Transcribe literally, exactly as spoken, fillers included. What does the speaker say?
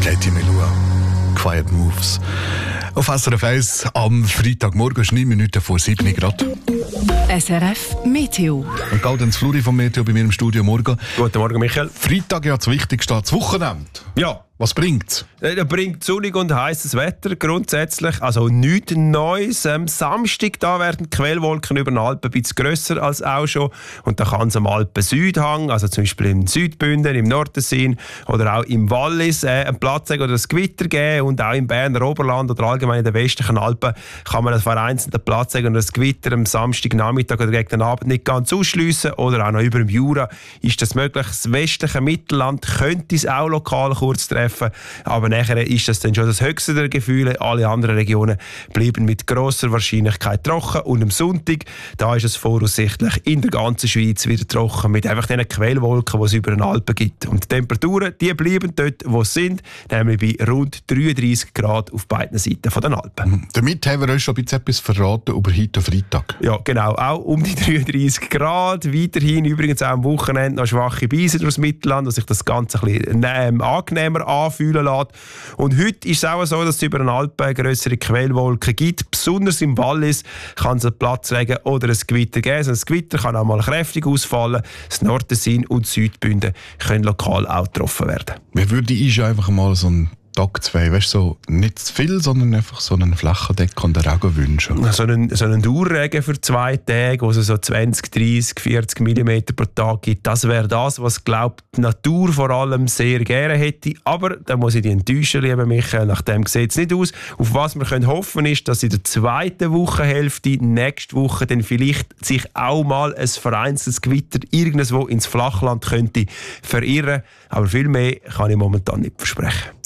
Katie Melua, Quiet Moves. Auf S R F eins am Freitagmorgen, neun Minuten vor sieben Grad. S R F Meteo. Und Gaudenz Fluri vom Meteo bei mir im Studio. Morgen. Guten Morgen, Michael. Freitag ja das Wichtigste, das Wochenende. Ja. Was bringt's? Er bringt sonnig und heißes Wetter grundsätzlich, also nichts Neues. Am Samstag da werden die Quellwolken über den Alpen ein bisschen grösser als auch schon. Und da kann es am Alpen-Südhang, also zum Beispiel im Südbünden, im Nordtessin oder auch im Wallis äh, einen Platz oder ein Gewitter geben. Und auch im Berner Oberland oder allgemein in den westlichen Alpen kann man einen vereinzelten Platz oder ein Gewitter am Samstagnachmittag oder gegen den Abend nicht ganz ausschliessen. Oder auch noch über dem Jura ist das möglich. Das westliche Mittelland könnte es auch lokal kurz treffen. Aber nachher ist das dann schon das höchste der Gefühle. Alle anderen Regionen bleiben mit grosser Wahrscheinlichkeit trocken. Und am Sonntag, da ist es voraussichtlich in der ganzen Schweiz wieder trocken, mit einfach diesen Quellwolken, die es über den Alpen gibt. Und die Temperaturen, die bleiben dort, wo sie sind, nämlich bei rund dreiunddreissig Grad auf beiden Seiten von den Alpen. Mhm. Damit haben wir euch schon ein bisschen etwas verraten über heute Freitag. Ja, genau. Auch um die dreiunddreissig Grad. Weiterhin übrigens auch am Wochenende noch schwache Beise durchs Mittelland, dass sich das Ganze ein bisschen ähm, angenehmer anfühlen lässt. Und heute ist es auch so, dass es über den Alpen grössere Quellwolken gibt. Besonders im Wallis kann es einen Platzregen oder ein Gewitter geben. Also das Gewitter kann auch mal kräftig ausfallen. Das Nordtessin und Südbünden können lokal auch getroffen werden. Wie würde ich einfach mal so ein Tag zwei, weißt du, so nicht zu viel, sondern einfach so einen flächendeckenden und Regen wünschen. So einen, so einen Dauerregen für zwei Tage, wo es so zwanzig, dreissig, vierzig Millimeter pro Tag gibt, das wäre das, was, glaube die Natur vor allem sehr gerne hätte. Aber da muss ich dich enttäuschen, lieber Michael, nach dem sieht es nicht aus. Auf was wir können hoffen ist, dass in der zweiten Wochenhälfte, nächste Woche, dann vielleicht sich auch mal ein vereinzeltes Gewitter irgendwo ins Flachland könnte verirren. Aber viel mehr kann ich momentan nicht versprechen.